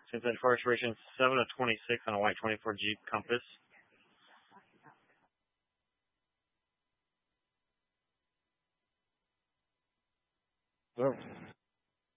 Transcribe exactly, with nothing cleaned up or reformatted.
Since incarceration, seven of twenty-six on a white twenty-four Jeep Compass. Oh.